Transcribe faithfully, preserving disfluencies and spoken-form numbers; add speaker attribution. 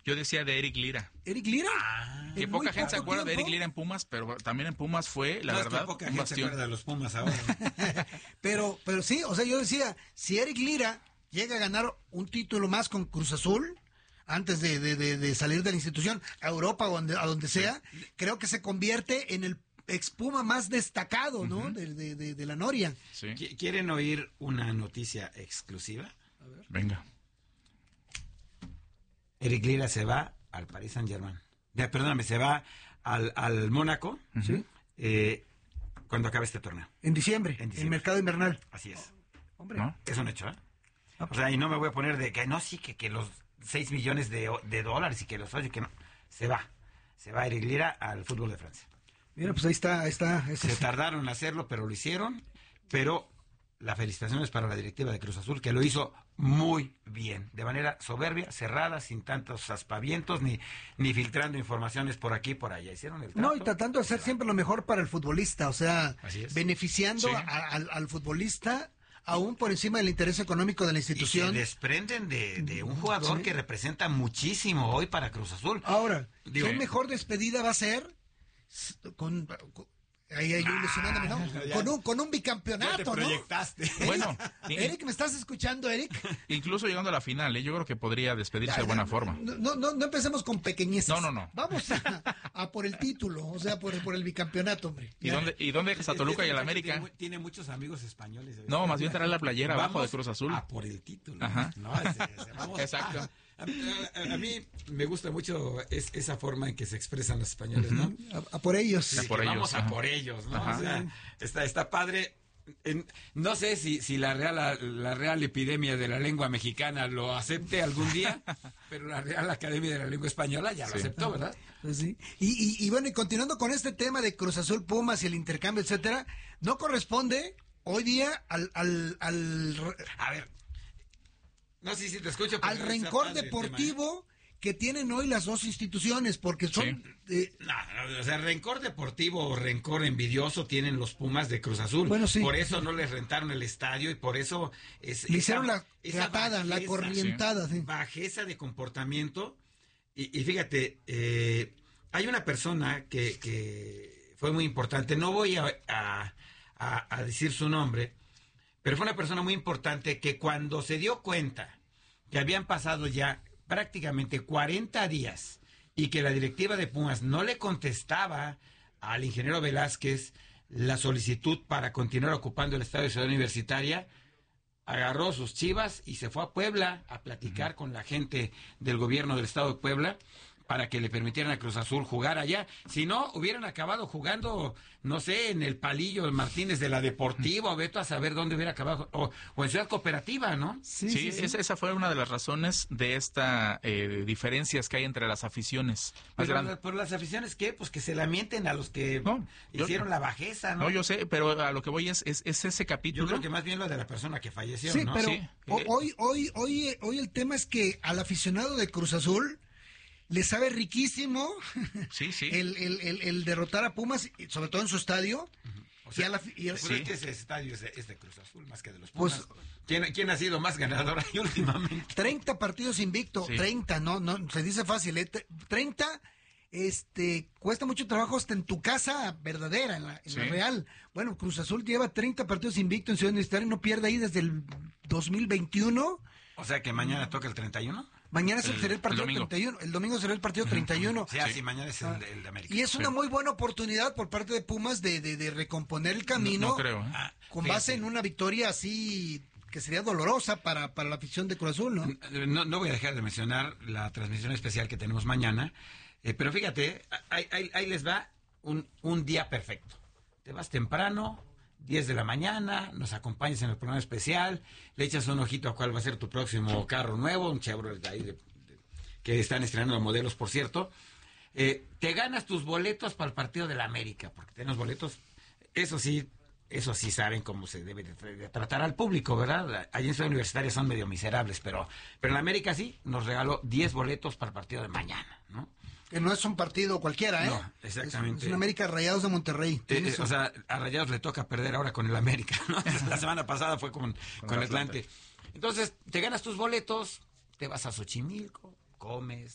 Speaker 1: Yo decía de Eric Lira.
Speaker 2: ¿Eric Lira?
Speaker 1: Ah, que poca gente se acuerda tiempo. de Eric Lira en Pumas, pero también en Pumas fue, la
Speaker 3: no,
Speaker 1: verdad,
Speaker 3: es que poca
Speaker 1: un
Speaker 3: gente
Speaker 1: bastión.
Speaker 3: se acuerda de los Pumas ahora.
Speaker 2: pero, pero sí, o sea, yo decía, si Eric Lira llega a ganar un título más con Cruz Azul, antes de, de, de, de salir de la institución, a Europa o donde, a donde sea, creo que se convierte en el expuma más destacado, ¿no? Uh-huh. de, de, de, de la Noria.
Speaker 3: Sí. ¿Quieren oír una noticia exclusiva?
Speaker 1: A ver. Venga.
Speaker 3: Eric Lira se va al Paris Saint-Germain. Ya, perdóname, se va al, al Mónaco.
Speaker 2: ¿Sí?
Speaker 3: Eh, cuando acabe este torneo.
Speaker 2: En diciembre, en diciembre. El mercado invernal.
Speaker 3: Así es.
Speaker 2: Hombre.
Speaker 3: ¿No? Es un hecho, ¿eh? O sea, y no me voy a poner de que no, sí, que, que los seis millones de, de dólares y que los oye, que no. Se va. Se va Eric Lira al fútbol de Francia.
Speaker 2: Mira, pues ahí está, ahí está.
Speaker 3: Se sí. tardaron en hacerlo, pero lo hicieron. Pero la felicitación es para la directiva de Cruz Azul, que lo hizo muy bien, de manera soberbia, cerrada, sin tantos aspavientos, ni, ni filtrando informaciones por aquí y por allá. Hicieron el trato.
Speaker 2: No, y tratando de hacer siempre lo mejor para el futbolista, o sea, beneficiando
Speaker 3: sí.
Speaker 2: a, a, al futbolista aún por encima del interés económico de la institución.
Speaker 3: Y se desprenden de, de un jugador sí. que representa muchísimo hoy para Cruz Azul.
Speaker 2: Ahora, Digo, ¿qué mejor despedida va a ser con... con Ahí hay ilusionándome, ¿no?
Speaker 3: Ah,
Speaker 2: con un con un bicampeonato,
Speaker 3: ya te proyectaste.
Speaker 2: ¿no? Eric,
Speaker 1: bueno,
Speaker 2: Eric, ¿me estás escuchando, Eric?
Speaker 1: Incluso llegando a la final, ¿eh? Yo creo que podría despedirse ya, de buena
Speaker 2: no,
Speaker 1: forma.
Speaker 2: No, no, no empecemos con pequeñeces.
Speaker 1: No, no, no.
Speaker 2: Vamos a, a por el título, o sea, por, por el bicampeonato, hombre.
Speaker 1: ¿Y dónde, ¿Y dónde dejas a Toluca y a la América?
Speaker 3: Tiene, tiene muchos amigos españoles.
Speaker 1: No, más bien traer la playera
Speaker 3: vamos
Speaker 1: abajo de Cruz Azul.
Speaker 3: A por el título.
Speaker 1: Ajá.
Speaker 3: No, ese, ese, vamos
Speaker 1: Exacto.
Speaker 3: A, a, a, a mí me gusta mucho es, esa forma en que se expresan los españoles, ¿no?
Speaker 2: A, a por ellos.
Speaker 3: Sí,
Speaker 1: a por ellos,
Speaker 3: vamos
Speaker 1: ajá.
Speaker 3: a por ellos, ¿no?
Speaker 1: Ajá.
Speaker 3: O sea, está, está padre. En, no sé si, si la real la, la real epidemia de la lengua mexicana lo acepte algún día, pero la Real Academia de la Lengua Española ya sí. lo aceptó, ¿verdad?
Speaker 2: Pues sí. Y, y, y bueno, y continuando con este tema de Cruz Azul Pumas y el intercambio, etcétera, no corresponde hoy día al, al, al
Speaker 3: a ver, no sé si te escucho,
Speaker 2: al rencor deportivo tema, ¿eh? que tienen hoy las dos instituciones, porque son...
Speaker 1: Sí.
Speaker 2: Eh,
Speaker 3: no, no, o sea, rencor deportivo o rencor envidioso tienen los Pumas de Cruz Azul.
Speaker 2: Bueno, sí.
Speaker 3: Por eso no les rentaron el estadio y por eso... Es,
Speaker 2: Le hicieron esa, la tratada, la corrientada. Sí.
Speaker 3: Bajeza de comportamiento. Y, y fíjate, eh, hay una persona que, que fue muy importante, no voy a, a, a, a decir su nombre, pero fue una persona muy importante que cuando se dio cuenta que habían pasado ya prácticamente cuarenta días y que la directiva de Pumas no le contestaba al ingeniero Velázquez la solicitud para continuar ocupando el estadio de Ciudad Universitaria, agarró sus chivas y se fue a Puebla a platicar uh-huh. con la gente del gobierno del estado de Puebla para que le permitieran a Cruz Azul jugar allá. Si no, hubieran acabado jugando, no sé, en el Palillo Martínez de la Deportiva, o veto a saber dónde hubiera acabado, o, o en Ciudad Cooperativa, ¿no?
Speaker 1: Sí, sí, sí. Esa, esa fue una de las razones de esta eh, diferencias que hay entre las aficiones. Más
Speaker 3: pero, la, pero las aficiones, ¿qué? Pues que se lamenten a los que no, hicieron yo, la bajeza, ¿no?
Speaker 1: No, yo sé, pero a lo que voy es, es, es ese capítulo.
Speaker 3: Yo creo que más bien lo de la persona que falleció,
Speaker 2: sí,
Speaker 3: ¿no?
Speaker 2: Pero
Speaker 1: sí,
Speaker 2: pero hoy, hoy, hoy, hoy el tema es que al aficionado de Cruz Azul le sabe riquísimo
Speaker 1: sí, sí.
Speaker 2: El, el, el, el derrotar a Pumas, sobre todo en su estadio. Uh-huh.
Speaker 3: O sea,
Speaker 2: y a la, y el,
Speaker 3: sí. es que ese estadio es de, es de Cruz Azul más que de los Pumas. Pues, ¿Quién, ¿Quién ha sido más ganador ahí últimamente?
Speaker 2: treinta partidos invicto, sí. treinta, no, no, se dice fácil, ¿eh? treinta, este, cuesta mucho trabajo hasta en tu casa verdadera, en la, en sí. la real. Bueno, Cruz Azul lleva treinta partidos invicto en Ciudad Universitaria y no pierde ahí desde el dos mil veintiuno.
Speaker 3: O sea que mañana toca el treinta y uno.
Speaker 2: Mañana el, será el partido el treinta y uno. El domingo será el partido treinta y uno.
Speaker 3: Sí, así, sí. mañana es el, el de América.
Speaker 2: Y es una sí. muy buena oportunidad por parte de Pumas de, de, de recomponer el camino.
Speaker 1: No, no creo. ¿eh?
Speaker 2: Ah, con fíjate. base en una victoria así que sería dolorosa para, para la afición de Cruz Azul, ¿no?
Speaker 3: ¿no? No voy a dejar de mencionar la transmisión especial que tenemos mañana. Eh, pero fíjate, ahí, ahí, ahí les va un, un día perfecto. Te vas temprano, diez de la mañana, nos acompañas en el programa especial, le echas un ojito a cuál va a ser tu próximo carro nuevo, un Chevrolet de ahí de, de, que están estrenando modelos, por cierto. Eh, te ganas tus boletos para el partido de la América, porque tenemos boletos, eso sí, eso sí saben cómo se debe de, de tratar al público, ¿verdad? Allí en Ciudad Universitaria son medio miserables, pero, pero en la América sí, nos regaló diez boletos para el partido de mañana, ¿no?
Speaker 2: Que no es un partido cualquiera, ¿eh?
Speaker 3: No, exactamente.
Speaker 2: Es, es un América Rayados de Monterrey.
Speaker 3: Eh, eh, o sea, a Rayados le toca perder ahora con el América, ¿no? La semana pasada fue con, con, con el Atlante. Entonces, te ganas tus boletos, te vas a Xochimilco, comes,